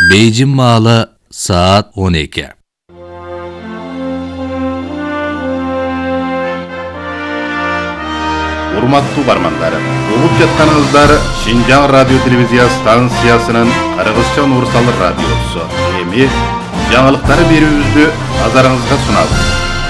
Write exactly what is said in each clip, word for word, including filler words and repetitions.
Beyjin malı saat on iki. Урматтуу бармандар, угуп жатканыңыздар Шинжаң радио телевизия станциясынын Кыргызча Нурсал радиосу. Эми жаңылыктар берүүбүздү назарыңызга сунабыз.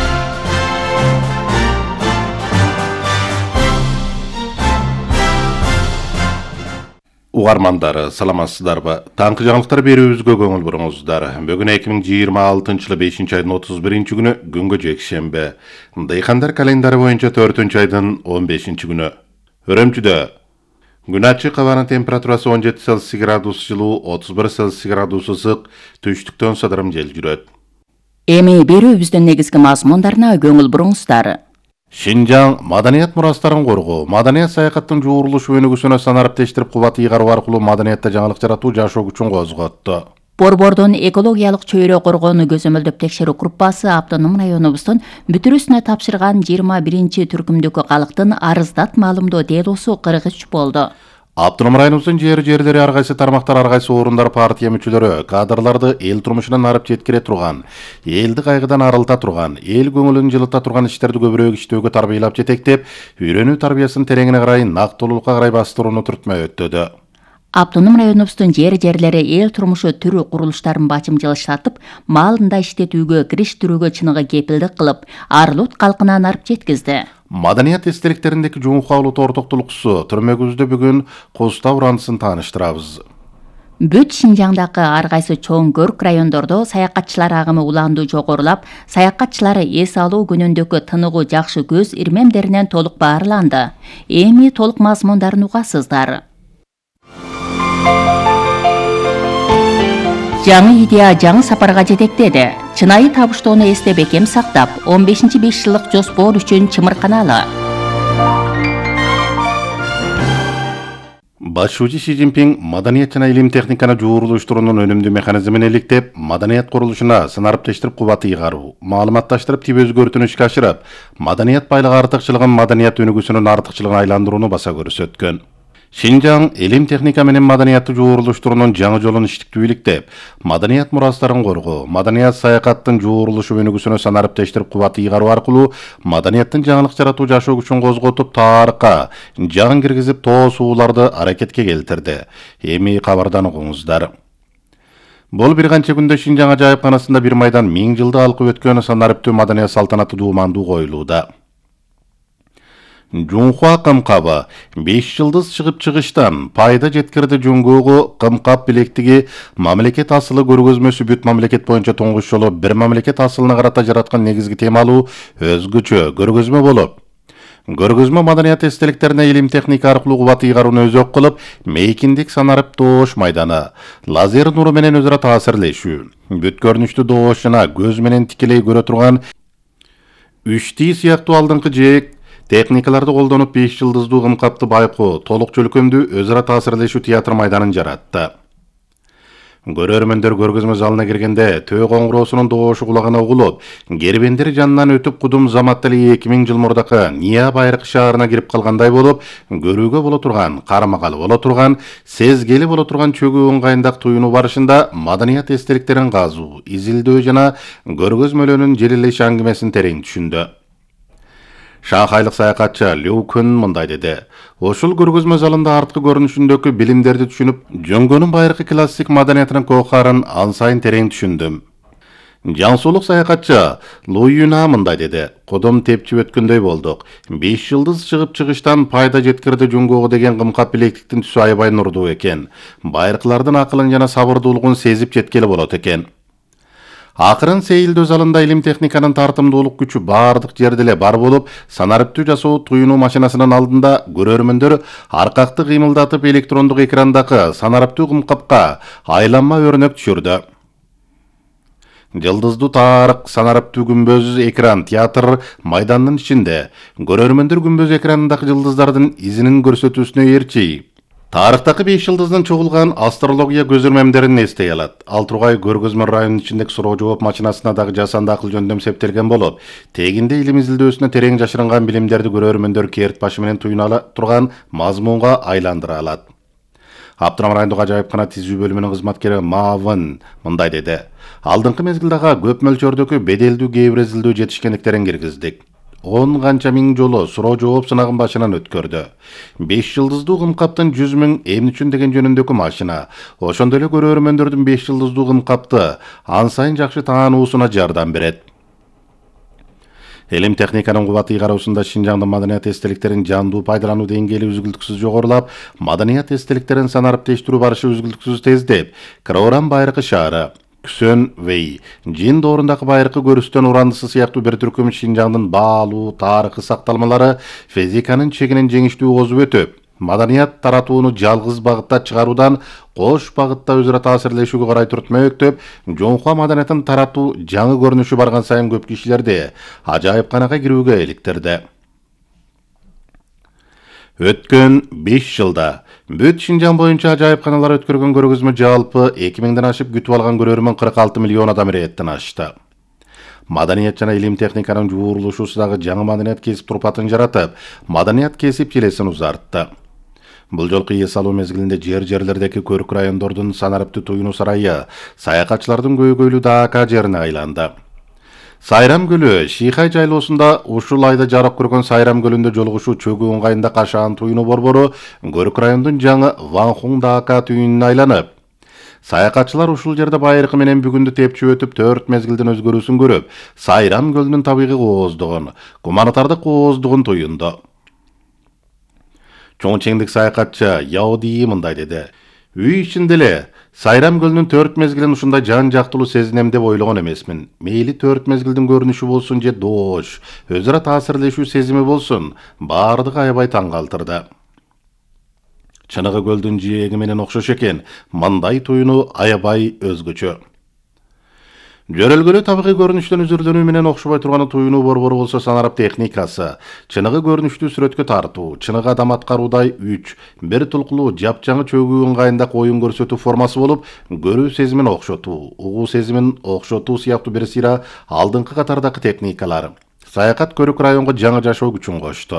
Угармандары, саламатсыздарбы? Таңкы жаңылыктар берүүбүзгө көңүл буруңуздар. Бүгүн эки миң жыйырма алтынчы жылы бешинчи айдын отуз биринчи күнү күнгө жекшембе. Дыйкандар календары боюнча төртүнчү айдын он бешинчи күнү. Өрөмчүдө күн ачык, абанын температурасы он жети Цельсий градус жылуу, отуз бир Цельсий градус ысык, түштүктөн сыдырым жел жүрөт. Эми берүүбүздүн негизги мазмундарына көңүл буруңуздар. Шинжаң маданият мурастарын коргоо, маданият саякаттын жуурулуш өнүгүүсүнө санариптештирип кубат ыйгаруу аркылуу маданиятта жаңылык жаратуу жашоо күчүн козготту. Борбордун экологиялык чөйрө коргоону көзөмөлдөп текшерүү группасы автоном районубуздун бүтүрүүсүнө тапшырган жыйырма биринчи түркүмдүккө калктын арыздат маалымдоо делосу кыргыз болду. Автоном районубуздун жер жерлери ар кайсы тармактар, ар кайсы орундар, партия мүчөлөрү кадрларды эл турмушунан арып жеткире турган, элди кайгыдан арылта турган, эл көңүлүн жылыта турган иштерди көбүрөөк иштөөгө тарбиялап жетектеп, үйрөнүү тарбиясынын тереңине карай, нактылуулукка карай бастырууну түртмө өттөдү. Автоном районубуздун жер жерлери эл турмушу түрү курулуштарын бачымчылыштатып, маалында иштетүүгө, кириштирүүгө чыныгы кепилдик кылып, арлут калкынан арып жеткизди. Маданият эстеликтериндеки жуңку улут ортоктулуксу түрмөгүбүздө бүгүн Куста уранысын тааныштырабыз. Бүт Шинжаңдагы ар кайсы чоң көрк райондордо саякатчылар агымы улаандуу жогорулап, саякатчылары эс алуу күнүндөгү тыныгуу жакшы көз ирмемдеринен толук баарланды. Эми толук мазмундарын угасыздар. Жаңы идея жаңы сапарга жетектеди. Чынайы табыштоону эсте бекем сактап, он бешинчи беш жылдык жоспор үчүн чымырканалы. Башчы Си Цзиньпин маданият жана илим техниканы жуурулуштуруунун өнүмдүү механизмин иликтеп, маданият курулушуна сынарыптештирип кубат ыйгаруу, маалыматташтырып тип өзгөртүүнү ишке ашырып, маданият байлыгы артыкчылыгын маданият өнүгүүсүнүн артыкчылыгына айландырууну баса көрсөткөн. Шинжаң илим техника менен маданиятты жуурулуштуруунун жаңы жолун иштиктүү иликтеп, маданият мурастарын коргоо, маданият саякаттын жуурулушу өнүгүүсүнө санариптештирип кубат ыйгаруу аркылуу маданияттын жаңылык жаратуу жашоо күчүн козготуп, тарыхка жан киргизип, тоо сууларды аракетке келтирди. Эми кабардан угуңуздар. Бул бир канча күндө Шинжаң ажайыпканасында бир майдан миң жылды алкып өткөн санариптүү маданият салтанаты дуумандуу коюлууда. Жунхуа кымкабы беш жылдыз чыгып чыгыштан пайда жеткирди жуңгугу кымкап билектиги мамлекет асылы көргөзмөсү бүт мамлекет боюнча тоңгуш жолу бир мамлекет асылына карата жараткан негизги темалуу өзгөчө көргөзмө болуп, көргөзмө маданият эстеликтерине илим техника аркылуу кубат ыйгарууну өзөк кылып, мейкиндик санарып доош майданы, лазер нуру менен өзара таасирлешүү, бүт көрүнүштү доош жана көз менен тикелей көрө турган үч Д сыяктуу алдыңкы жээк техникаларды колдонуп беш жылдыздуу кымкапты байкоо, толук чөлкөмдүү өзара таасирлешүү театр майданын жаратты. Көрөрмөндөр көргөзмө залына киргенде төө коңгуроосунун доошу кулагына угулуп, кербендер жанынан өтүп кудум заматтали эки миң жыл мурдакы Ния байрак шаарына кирип калгандай болуп, көрүүгө боло турган, кармагалы боло турган, сезгели боло турган чөгүү ыңгайындак туюнуу барышында маданият эстеликтерин казуу, изилдөө жана көргөзмөлөрүнүн желелеш аңгимесин терең түшүндү. Шанхайлык саякатчы Лю Күн мындай деди. Ошол көргөзмө залында арткы көрүнүшүндөгү билимдерди түшүнүп, жөнгөнүн байыркы классик маданиятынын коокарын ан сайын терең түшүндүм. Жансуулук саякатчы Лу Юна мындай деди. Кодом тепчип өткөндөй болдук. беш жылдыз чыгып чыгыштан пайда жеткирди жуңгугу деген кымкап билектиктин түсү аябай нурдуу экен. Байыркылардын акылын жана сабырдуулугун сезип жеткели болот экен. Акырын сейилдөө залында илим техниканын тартымдуулук күчү бардык жерде эле бар болуп, санариптүү жасоо туюнуу машинасынын алдында көрөрмөндөр аркакты кыймылдатып электрондук экрандагы санариптүү кымкапка айланма өрнөк түшүрдү. Жылдыздуу тарык санариптүү күмбөз экран театр майданынын ичинде көрөрмөндөр күмбөз экранындагы жылдыздардын изинин көрсөтүүсүнө ээрчи тарыхтагы беш жылдыздын чогулган астрология көзөрмөмдерин эстей алат. Ал тургай көргөзмө районунун ичиндеги суроо жооп машинасына дагы жасанды акыл жөндөм септелген болуп, тегинде илим изилдөөсүнө терең жашырынган билимдерди көрөрмөндөр керт башы менен туюна турган мазмунга айландыра алат. Аптырам райондук ажайыпкана тизүү бөлүмүнүн кызматкери Мавын мындай деди. Алдыңкы мезгилдеги көп мөлчөрдөгү беделдүү кээ бир изилдөө жетишкендиктерин киргиздик. он канча миң жолу суроо жооп сынагын башынан өткөрдү. беш жылдыздуу кымкаптын жүз миң эмне үчүн деген жөнүндөгү машина, ошондой эле көрөрмөндөрдүн беш жылдыздуу кымкапты ан сайын жакшы таануусуна жардам берет. Элим техниканын кубаты ыйгаруусунда Шинжаңдын маданият эстеликтерин жандуу пайдалануу деңгээли үзгүлтүксүз жогорулап, маданият эстеликтерин санариптештирүү барышы үзгүлтүксүз тездеп, Кырауран байыркы шаары, Күсөн Вей, Жин доорундагы байыркы көрүстөн урандысы сыяктуу бир түркүм Шинжаңдын баалуу тарыхый сакталмалары физиканын чегинен жеңиштүү озуп өтүп, маданият таратууну жалгыз багытта чыгаруудан кош багытта өзара таасирлешүүгө карай түртмөктөп, жоңкуа маданиятын таратуу жаңы көрүнүшү барган сайын көп кишилерди ажайыпканага кирүүгө иликтирди. Өткөн беш жылда бүт Шинжаң боюнча ажайыпканалар өткөргөн көргөзмө жалпы эки миңден ашып күтүп алган көрөрмөн кырк алты миллион адам иреттен ашты. Маданият жана илим техниканын жуурулушусундагы жаңы маданият кесип турпатын жаратып, маданият кесип желесин узартты. Бул жолку эс алуу мезгилинде жер-жерлердеги көрк райондордун санариптүү туюну сарайы саякатчылардын көйгөйлүү дака жерине айланды. Сайрам көлү Шихай жайлоосунда ушул айда жарык көргөн Сайрам көлүндө жолугушуу чөгүү ыңгайында кашаан туюну борбору көрк райондун жаңы Ванхун дака түйүнүнө айланып, саякатчылар ушул жерде байыркы менен бүгүндү тепчип өтүп төрт мезгилдин өзгөрүүсүн көрүп, Сайрам көлүнүн табигый кооздугун, гуманитардык кооздугун туюнду. Чоң чеңдик саякатчы Яуди мындай деди. Үй ичинде эле Сайрам көлүнүн төрт мезгилин ушундай жан жактылуу сезинем деп ойлогон эмесмин. Мейли төрт мезгилдин көрүнүшү болсун же доош, өзара таасирлешүү сезими болсун, баардыгы аябай таң калтырды. Чыныгы көлдүн жээги менен окшош экен, мындай туюну аябай өзгөчө. Жөрөлгөлүү табигый көрүнүштөн үзүрдөнүү менен окшобой турган туюну борбору болсо санарип техникасы, чыныгы көрүнүштүү сүрөткө тартуу, чыныгы адам аткаруудай үч, бир тулкулуу жапжаңы чөгүү ыңгайында оюн көрсөтүү формасы болуп, көрүү сезимин окшотуу, угуу сезимин окшотуу сыяктуу бир сыйра алдыңкы катардагы техникалар. Саякат көрк районго жаңы жашоо күчүн кошту.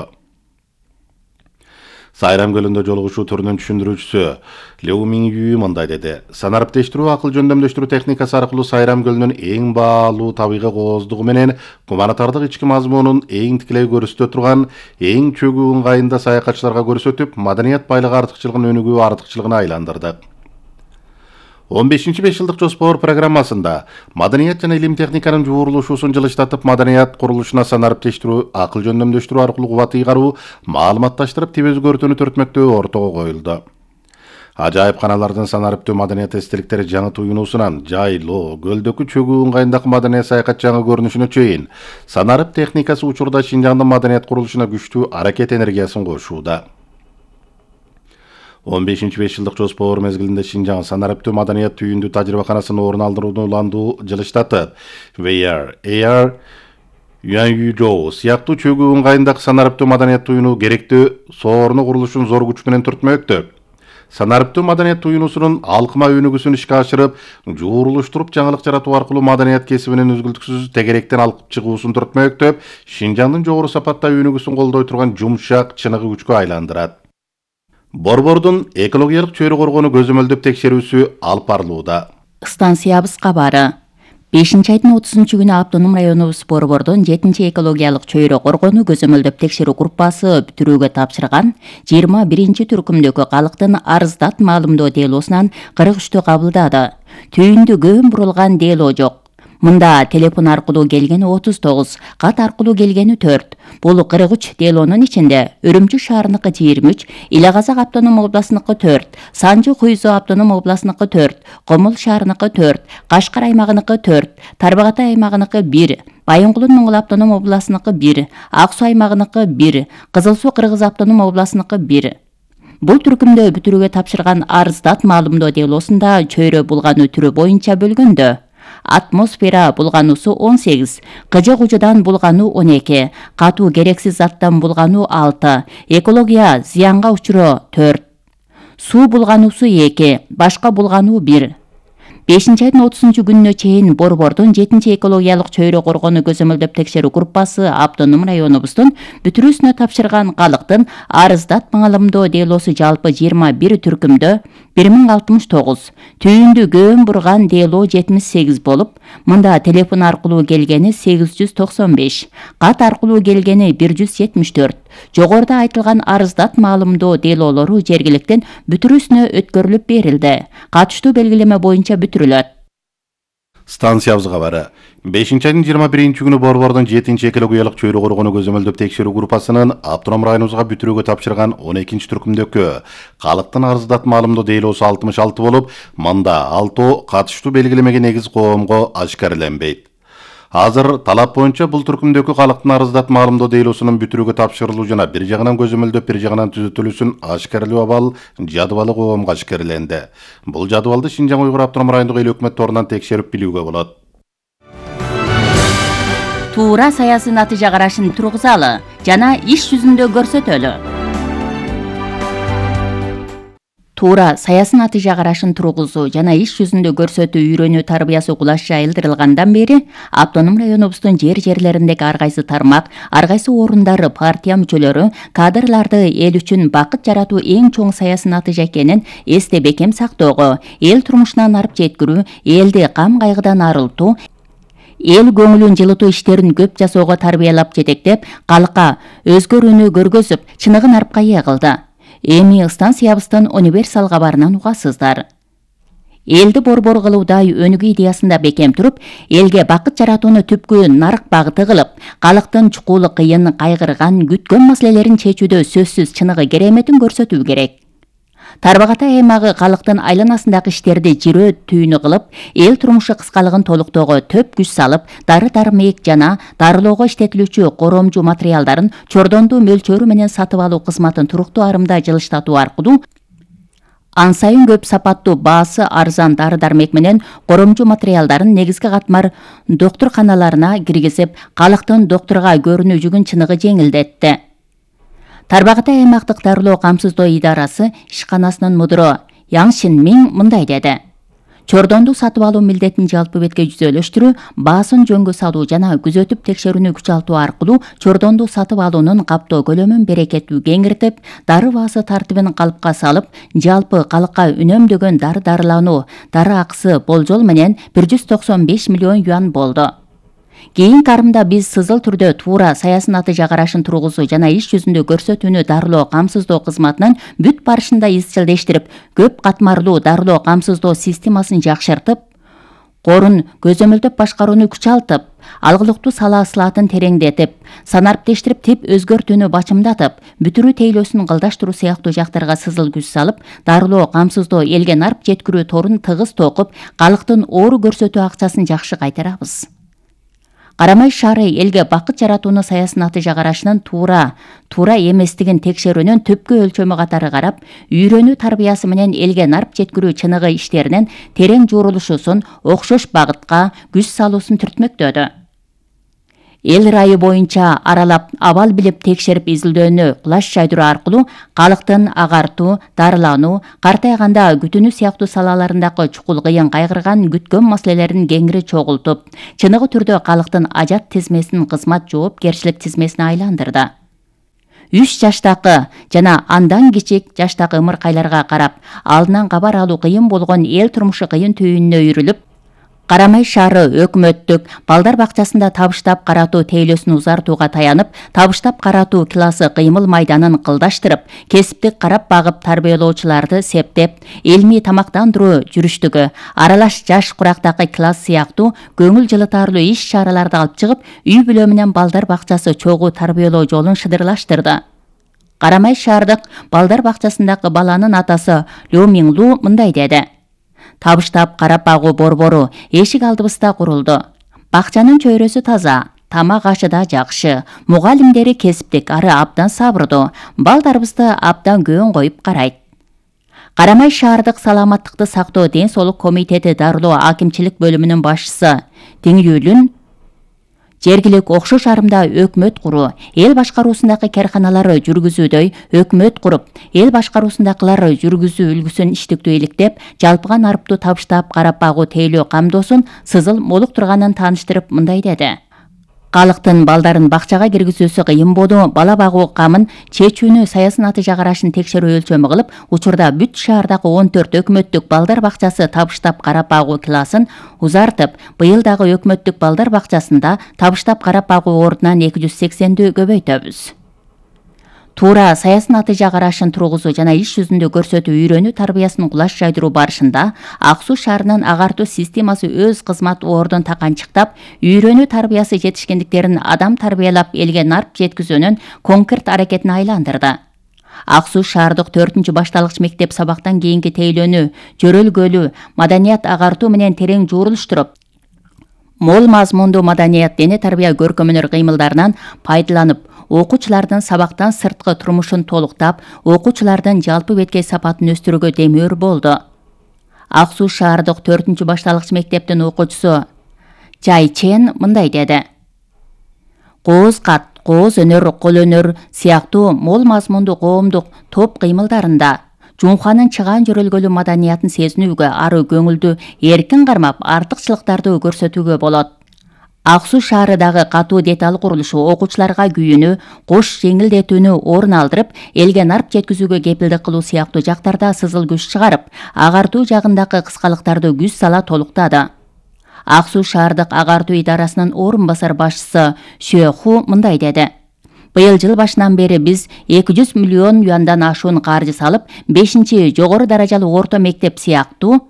Сайрам көлүндө жолугушуу түрүнүн түшүндүрүүчүсү Леу Мингүү мындай деди. Санариптештирүү акыл жөндөмдөштүрүү техникасы аркылуу Сайрам көлүнүн эң баалуу табигый кооздугу менен гуманитардык ички мазмунун эң тикелей көрсөтө турган эң чөгүү ыңгайында саякатчыларга көрсөтүп, маданият байлыгы артыкчылыгын өнүгүү артыкчылыгына айландырды. он бешинчи беш жылдык жоспор программасында маданият жана илим техниканын жуурулушуусун жылыштатып, маданият курулушуна санариптештирүү, акыл жөндөмдөштүрүү аркылуу кубат ыйгаруу, маалыматташтырып теп өзгөртүүнү түртмөктөө ортого коюлду. Ажайыпканалардын санариптүү маданият эстеликтери жаңы туюнуусунан жайлоо, көлдөгү чөгүү ыңгайындагы маданият саякат жаңы көрүнүшүнө чейин санарип техникасы учурда Шинжаңдын маданият курулушуна күчтүү аракет энергиясын кошууда. он бешинчи беш жылдык жоспор мезгилинде Шинжаң санариптүү маданият түйүндүү тажрыйбаканасын орун алдырууну уландуу жылыштатып, ви ар, эй ар, Юанюжоу сыяктуу чөгүү ыңгайындагы санариптүү маданият туюну керектүү сооруну курулушун зор күч менен түртмөктөп, санариптүү маданият туюнусунун алкыма өнүгүүсүн ишке ашырып, жуурулуштуруп жаңылык жаратуу аркылуу маданият кесибинин үзгүлтүксүз тегеректен алып чыгуусун түртмөктөп, Шинжаңдын жогору сапатта өнүгүүсүн колдой турган жумшак, чыныгы күчкө айландырат. Борбордун экологиялык чөйрө коргоону көзөмөлдөп текшерүүсү алып барылууда. Станциябыз кабары. бешинчи айдын отузунчу күнү автоном районубуз борбордон жетинчи экологиялык чөйрө коргоону көзөмөлдөп текшерүү группасы бүтүрүүгө тапшырган жыйырма биринчи түркүмдөгү калктын арыздат маалымдоо делосунан кырк үчтү кабылдады. Түйүндү көм бурулган дело жок. Мында телефон аркылуу келгени отуз тогуз, кат аркылуу келгени төрт. Бул кырк үч делонун ичинде Өрүмчү шаарыныкы жыйырма үч, Иле Казак автоном областыныкы төрт, Санжы Куйзо автоном областыныкы төрт, Комул шаарыныкы төрт, Кашкар аймагыныкы төрт, Тарбагата аймагыныкы бир, Байынгулун Моңгол автоном областыныкы бир, Ак Суу аймагыныкы бир, Кызыл Суу Кыргыз автоном областыныкы бир. Бул түркүмдө бүтүрүүгө тапшырган арыздат маалымдоо делосунда чөйрө булгануу түрү боюнча бөлгөндө атмосфера булгануусу он сегиз, кыжы кужудан булгануу он эки, катуу керексиз заттан булгануу алты, экология зыянга учуроо төрт, суу булгануусу эки, башка булгануу бир. бешинчи айдын отузунчу күнүнө чейин борбордун жетинчи экологиялык чөйрө коргоону көзөмөлдөп текшерүү группасы автоном районубуздун бүтүрүүсүнө тапшырган калктын арыздат маалымдоо делосу жалпы жыйырма бир түркүмдө бир миң алтымыш тогуз, түйүндү көөн бурган дело жетимиш сегиз болуп, мында телефон аркылуу келгени сегиз жүз токсон беш, кат аркылуу келгени бир жүз жетимиш төрт. Жогоруда айтылган арыздат маалымдоо делолору жергиликтен бүтүрүүсүнө өткөрүлүп берилди. Катыштуу белгилеме боюнча бүтүрүлөт. Станциябыз кабары. бешинчи айдын жыйырма биринчи күнү Борбордун жетинчи экологиялык чөйрө коргонуу көзөмөлдөп текшерүү группасынын автоном районубузга бүтүрүүгө тапшырган он экинчи түркүмдөгкө калктын арыздат маалымдоо делосу алтымыш алты болуп, мында алтоо катыштуу белгилемеге негиз коомго ашкареленбейт. Азыр талап боюнча бул түркүмдөгкү калктын арыздат маалымдоо делосунун бүтүрүүгө тапшырылуу жана бир жагынан көзөмөлдөп, бир жагынан түзөтүлүүсүн ашкарелөө абал жадыбалы коомго ашкареленди. Бул жадыбалды Шинжаң Уйгур автоном райондук эл өкмөт торунан текшерип билүүгө болот. Туура саясий натыйжа карашын тургузалы жана иш жүзүндө көрсөтөлү. Туура саясий натыйжа карашын тургузуу жана иш жүзүндө көрсөтүү үйрөнүү тарбиясы кулаш жайылдырылгандан бери автоном районубуздун жер жерлериндеги ар кайсы тармак, ар кайсы орундары, партия мүчөлөрү кадрларды эл үчүн бакыт жаратуу эң чоң саясий натыйжа экенин эсте бекем сактоого, эл турмушуна нарып жеткирүү, элди кам кайгыдан арылтуу, эл көңүлүн жылытуу иштерин көп жасоого тарбиялап жетектеп, калкка өзгөрүүнү көргөзүп, чыныгын нарпка ээ кылды. Эми станциябыздын универсал кабарынан угасыздар. Элди борбор кылуудай өнүгүү идеясында бекем туруп, элге бакыт жаратууну түпкү нарык багыты кылып, калктын чукулы кыйын, кайгырган, күткөн маселелерин чечүүдө сөзсүз чыныгы кереметин көрсөтүү керек. Тарбагатай аймагы калктын айланасындагы иштерди жирөө түйүнү кылып, эл турмушу кыскалыгын толуктоого төп күч салып, дары-дармек жана дарылоого иштетилүүчү коромжу материалдарын чордондуу мөлчөрү менен сатып алуу кызматын туруктуу арымда жылыштатуу аркылуу ан сайын көп сапаттуу, баасы арзан дары-дармек менен коромжу материалдарын негизги катмар доктурканаларына киргизип, калктын доктурга көрүнүү жүгүн чыныгы жеңилдетти. Тарбагатай аймактык дарылоо камсыздоо идарасы ишканасынын мудуру Яң Шинмиң мындай деди. Чордонду сатып алуу милдетин жалпы бетке жүзөлөштүрүү, баасын жөнгө салуу жана күзөтүп текшерүүнү күчалтуу аркылуу чордонду сатып алуунун каптоо көлөмүн берекеттүү кеңиртип, дары баасы тартибин калыпка салып, жалпы калкка үнөмдөгөн дары дарылануу дары акысы болжол менен бир жүз токсон беш миллион юан болду. Кийинки арымда биз сызыл түрдө туура саясий натыйжа карашын тургузуу жана иш жүзүндө көрсөтүүнү дарылоо камсыздоо кызматынын бүт барышында изчилдештирип, көп катмарлуу дарылоо камсыздоо системасын жакшыртып, корун көзөмөлдөп башкарууну күчалтып, алгылыктуу сала ысылатын тереңдетип, санариптештирип тип өзгөртүүнү бачымдатып, бүтүрүү тейлөөсүн кылдаштыруу сыяктуу жактарга сызыл күч салып, дарылоо камсыздоо элге нарып жеткирүү торун тыгыз токуп, калктын оору көрсөтүү акчасын жакшы кайтарабыз. Карамай шаары элге бакыт жаратууну саясий натыйжа карашынын туура, туура эместигин текшерүүнүн түпкү өлчөмү катары карап, үйрөнүү тарбиясы менен элге нарып жеткирүү чыныгы иштеринен терең жуурулушусун, окшош багытка күч салуусун түртмөктөдү. Эл райы боюнча аралап, абал билип текшерип изилдөөнү кулаш жайдыруу аркылуу калктын агартуу, дарылануу, картайганда күтүнүү сыяктуу салаларындагы чукул кыйын кайгырган күткөн маселелерин кеңири чогултуп, чыныгы түрдө калктын ажат тизмесин кызмат жоопкерчилик тизмесине айландырды. үч жаштагы жана андан кичик жаштагы ымыркайларга карап, алдынан кабар алуу кыйын болгон эл турмушу кыйын түйүнүнө үйрүлүп, Карамай шаары өкмөттүк балдар бакчасында табыштап каратуу тейлөөсүн узартууга таянып, табыштап каратуу классы кыймыл майданын кылдаштырып, кесиптик карап багып тарбиялоочуларды септеп, илмий тамактандыруу жүрүштүгү, аралаш жаш курактагы класс сыяктуу көңүл жылытарлуу иш-чараларды алып чыгып, үй бүлө менен балдар бакчасы чогуу тарбиялоо жолун шыдырлаштырды. Карамай шаардык балдар бакчасындагы баланын атасы Лю Минглу мындай деди. Табыштап карап багуу борбору эшик алдыбызда курулду. Бакчанын чөйрөсү таза, тамак ашы да жакшы, мугалимдери кесиптик ары абдан сабырдуу, балдарыбызды абдан көң коюп карайт. Карамай шаардык саламаттыкты сактоо ден соолук комитети дарылоо акимчилик бөлүмүнүн башчысы Теңирүүлүн жергилик окшош арымда өкмөт куруу, эл башкаруусундагы керканалары жүргүзүүдөй өкмөт куруп, эл башкаруусундагылары жүргүзүү үлгүсүн иштиктүү иликтеп, жалпыга нарыптуу табыштап карап багуу тейлөө камдоосун сызыл молуктурганын тааныштырып мындай деди. Калыктын балдарын бакчага киргизүүсү кыйын болуу, бала багуу камын чечүүнү саясий натыйжа карашын текшерүү өлчөмү кылып, учурда бүт шаардагы он төрт өкмөттүк балдар бакчасы табыштап карап багуу классын узартып, быйыл дагы өкмөттүк балдар бакчасында табыштап карап багуу ордунан эки жүз сексенди көбөйтөбүз. Туура саясий натыйжа карашын тургузуу жана иш жүзүндө көрсөтүү үйрөнүү тарбиясын кулаш жайдыруу барышында Ак Суу шаарынын агартуу системасы өз кызмат ордун таканчыктап, үйрөнүү тарбиясы жетишкендиктерин адам тарбиялап элге нарп жеткизүүнүн конкрет аракетине айландырды. Ак Суу шаардык төртүнчү башталгыч мектеп сабактан кийинки тейлөөнү жөрөлгөлүү маданият агартуу менен терең жуурулуштуруп, мол мазмундуу маданият дене тарбия көркөмөнөр кыймылдарынан пайдаланып, окуучулардын сабактан сырткы турмушун толуктап, окуучулардын жалпы беткей сапатын өстүрүүгө демөөр болду. Ак Суу шаардык төртүнчү башталгыч мектептин окуучусу Жай Чен мындай деди. Кооз кат, кооз өнөр, кол өнөр сыяктуу мол мазмундуу коомдук топ кыймылдарында Жумханын чыгаан жөрөлгөлүү маданиятын сезинүүгө, ары көңүлдү эркин кармап, артыкчылыктарды көрсөтүүгө болот. Ак Суу шаарындагы катуу деталь курулушу окуучуларга күйүүнү, кош жеңилдетүүнү орун алдырып, элге нарп жеткизүүгө кепилдик кылуу сыяктуу жактарда сызыл күч чыгарып, агартуу жагындагы кыскалыктарды күч сала толуктады. Ак Суу шаардык агартуу идарасынын орун басар башчысы Шө Ху мындай деди. Быйыл жыл башынан бери биз эки жүз миллион юандан ашуун каржы салып, бешинчи жогору даражалуу орто мектеп сыяктуу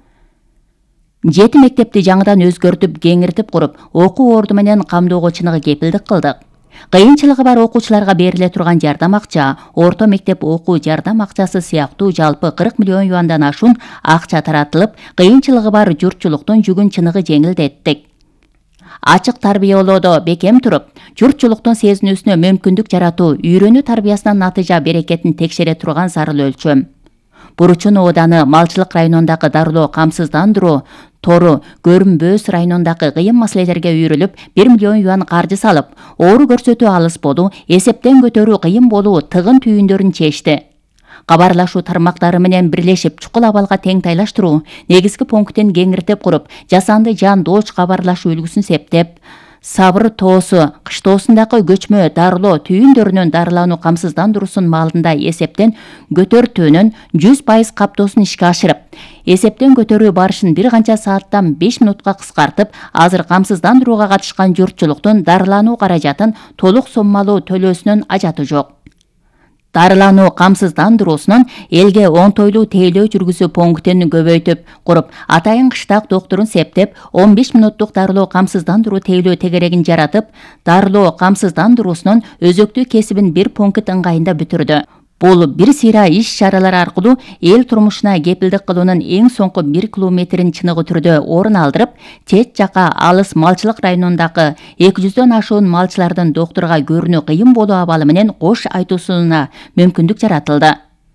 жети мектепти жаңыдан өзгөртүп, кеңиртип куруп, окуу орду менен камдоого чыныгы кепилдик кылдык. Кыйынчылыгы бар окуучуларга бериле турган жардам акча, орто мектеп окуу жардам акчасы сыяктуу жалпы кырк миллион юандан ашуун акча таратылып, кыйынчылыгы бар журтчулуктун жүгүн чыныгы жеңилдеттик. Ачык тарбиялоодо бекем туруп, журтчулуктун сезинүүсүнө мүмкүндүк жаратуу үйрөнүү тарбиясынын натыйжа берекетин текшере турган зарыл өлчөм. Буручун ооданы Малчылык районундагы дарылоо камсыздандыруу тору Көрүнбөөс районундагы кыйын маселелерге үйрүлүп, бир миллион юан каржы салып, оору көрсөтүү алыс болуу, эсептен көтөрүү кыйын болуу тыгын түйүндөрүн чечти. Кабарлашуу тармактары менен бирлешип, чукул абалга тең тайлаштыруу, негизги пункттин кеңиртип куруп, жасанды жан дооч кабарлашуу үлгүсүн септеп, Сабыр тоосу кыштоосундагы көчмө дарылоо түйүндөрүнүн дарылануу камсыздандыруусун маалында эсептен көтөртүүнүн жүз пайыз каптоосун ишке ашырып, эсептен көтөрүү барышын бир канча сааттан беш минутка кыскартып, азыр камсыздандырууга катышкан журтчулуктун дарылануу каражатын толук соммалуу төлөөсүнүн ажаты жок. Дарылануу камсыздандыруусунун элге оңтойлуу тейлөө жүргүзүү пунктин көбөйтүп куруп, атайын кыштак доктурун септеп, он беш минуттук дарылоо камсыздандыруу тейлөө тегерегин жаратып, дарылоо камсыздандыруусунун өзөктүү кесибин бир пункт ыңгайында бүтүрдү. Бул бир сыйра иш чаралар аркылуу эл турмушуна кепилдик кылуунун эң соңку бир километрин чыныгы түрдө орун алдырып, чет жака алыс Малчылык районундагы эки жүздөн ашуун малчылардын доктурга көрүнүү кыйын болуу абалы менен кош айтуусуна мүмкүндүк жаратылды.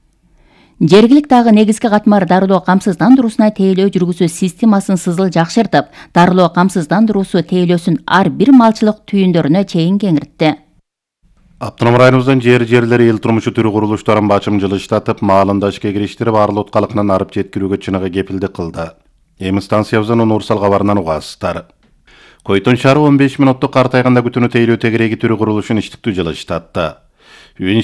Жергиликтагы негизги катмар дарылоо камсыздандыруусуна тейлөө жүргүзүү системасын сызыл жакшыртып, дарылоо камсыздандыруусу тейлөөсүн ар бир малчылык түйүндөрүнө чейин кеңиртти. Автоном районубуздун жер жерлери эл турмушу түрү курулуштарын бачым жылыштатып, маалында ишке кириштирип, арлы уткалыкынан арып жеткирүүгө чыныгы кепилдик кылды. Эми станциябыздын Нурсал кабарынан угасыздар. Койтон шаары он беш минуттук картайганда күтүүнү тейлөө тегереги түрү курулушун иштиктүү жылыштатты.